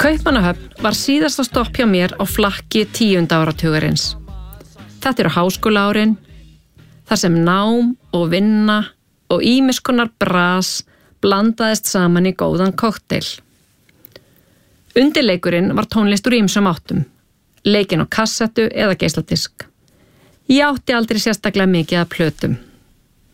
Kaupmannahöfn var síðasta stopp hjá mér á flakki 10. áratugarins. Þetta eru háskólaárin, þar sem nám og vinna og ýmiss konar bras blandaðist saman í góðan kokteil. Undirleikurinn var tónlist úr ýmsum áttum, leikinn á kassettu eða geisladisk. Ég átti aldrei sérstaklega mikið af plötum.